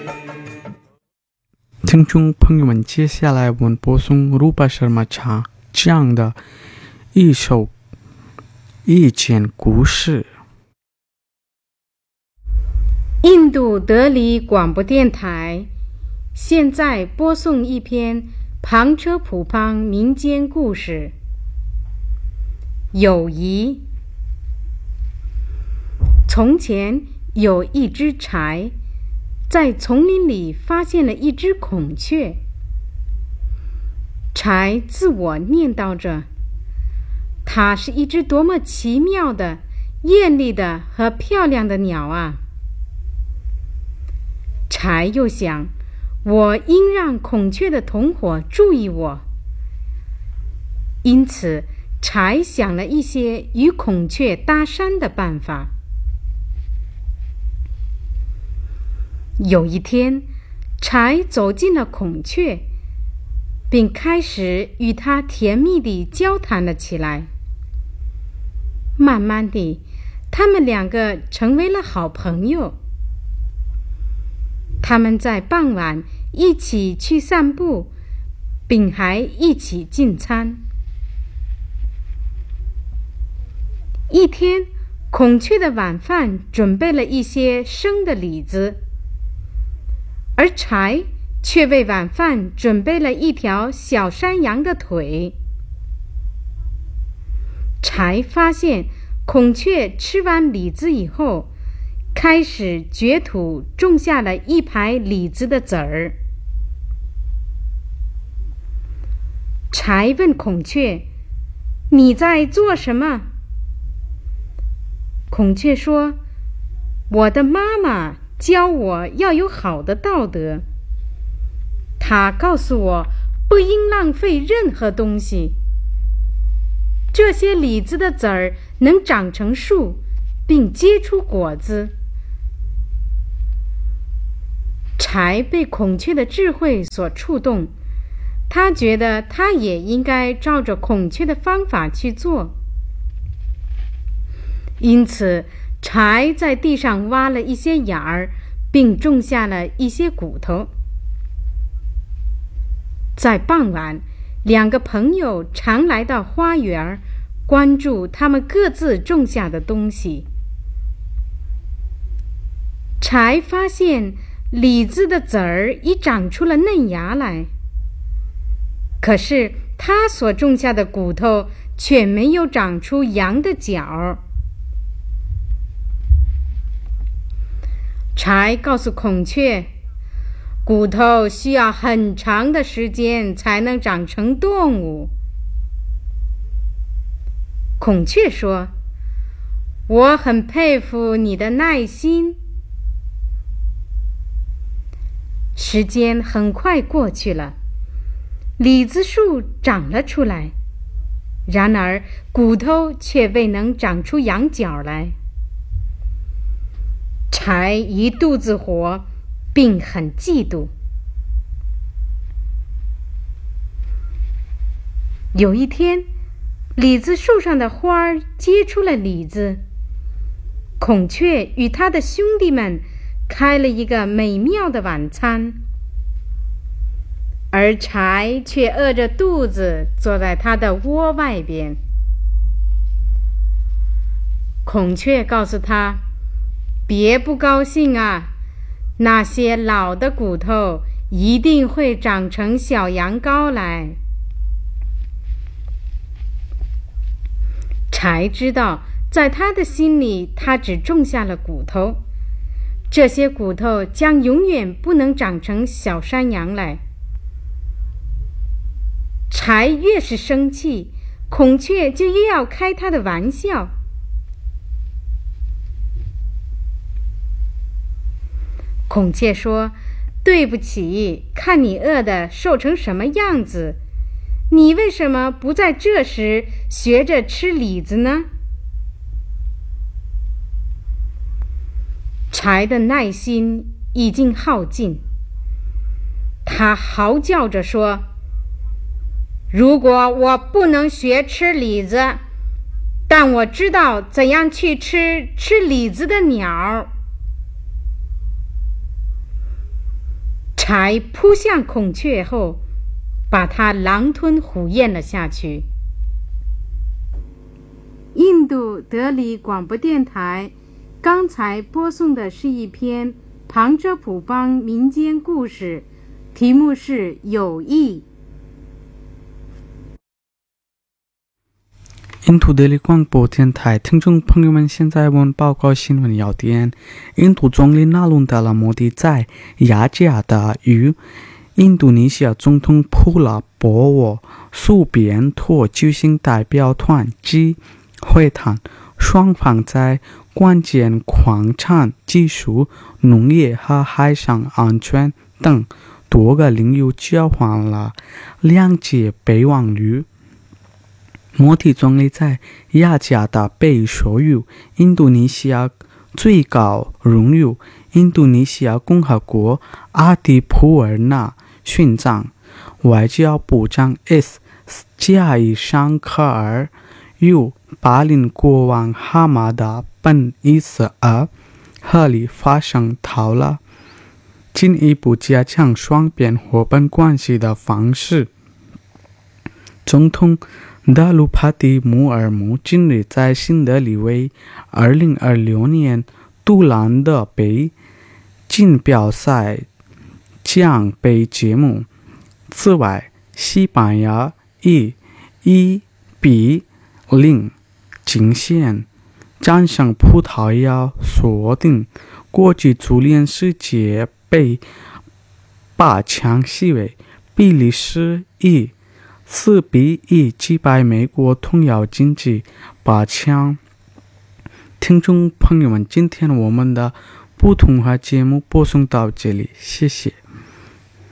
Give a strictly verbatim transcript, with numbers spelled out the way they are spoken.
听众朋友们，接下来我们播送鲁巴舍玛查讲的一首一件故事。 印度德里广播电台现在播送一篇旁遮普邦民间故事。友谊。从前有一只柴，在丛林里发现了一只孔雀。柴自我念叨着，它是一只多么奇妙的、艳丽的和漂亮的鸟啊！柴又想，我应让孔雀的同伙注意我。因此，柴想了一些与孔雀搭讪的办法。有一天，柴走进了孔雀，并开始与它甜蜜地交谈了起来。慢慢地，他们两个成为了好朋友。他们在傍晚一起去散步，并还一起进餐。一天，孔雀的晚饭准备了一些生的李子，而柴却为晚饭准备了一条小山羊的腿。柴发现孔雀吃完李子以后，开始掘土种下了一排李子的籽儿。柴问孔雀：“你在做什么？”孔雀说：“我的妈妈教我要有好的道德。她告诉我不应浪费任何东西。这些李子的籽儿能长成树，并结出果子。”柴被孔雀的智慧所触动，他觉得他也应该照着孔雀的方法去做。因此，柴在地上挖了一些眼儿，并种下了一些骨头。在傍晚，两个朋友常来到花园，关注他们各自种下的东西。柴发现李子的籽儿已长出了嫩芽来，可是他所种下的骨头却没有长出羊的角。柴告诉孔雀，骨头需要很长的时间才能长成动物。孔雀说：“我很佩服你的耐心。”时间很快过去了，李子树长了出来，然而骨头却未能长出羊角来。柴一肚子火，并很嫉妒。有一天，李子树上的花儿结出了李子，孔雀与他的兄弟们开了一个美妙的晚餐，而柴却饿着肚子坐在他的窝外边。孔雀告诉他：“别不高兴啊，那些老的骨头一定会长成小羊羔来。”柴知道，在他的心里，他只种下了骨头，这些骨头将永远不能长成小山羊来。柴越是生气，孔雀就越要开他的玩笑。孔雀说：“对不起，看你饿得瘦成什么样子，你为什么不在这时学着吃李子呢？”柴的耐心已经耗尽，他嚎叫着说：“如果我不能学吃李子，但我知道怎样去吃吃李子的鸟。” 才扑向孔雀后，把它狼吞虎咽了下去。印度德里广播电台刚才播送的是一篇旁遮普邦民间故事，题目是友谊。 印度德里广播电台听众朋友们，现在我们报告新闻要点。印度总理纳伦达拉摩迪在雅加达与印度尼西亚总统普拉博沃苏边托举行代表团及会谈，双方在关键矿产技术、农业和海上安全等多个领域交换了两届备忘录。摩迪总理在雅加达被授予印度尼西亚最高荣誉印度尼西亚共和国阿迪普尔纳勋章。外交部长 S 加伊尚科尔与巴林国王哈马达本伊斯尔合理发生讨论，进一步加强双边伙伴关系的方式。总统达鲁帕蒂穆尔姆今日在新德里为二零二六年杜兰特杯锦标赛奖杯揭幕。此外，西班牙以一比零惊险战胜葡萄牙，锁定国际足联世界杯八强席位。比利时以四比一击败美国，同样晋级八强。听众朋友们，今天我们的普通话节目播送到这里，谢谢。